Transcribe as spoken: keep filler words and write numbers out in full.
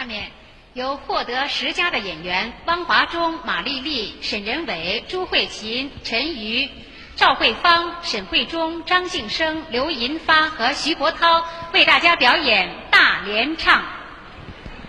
下面由获得十佳的演员汪华中、马丽丽、沈仁伟、朱慧琴、陈瑜、赵慧芳、沈慧中、张晋生、刘银发和徐国涛为大家表演大联唱。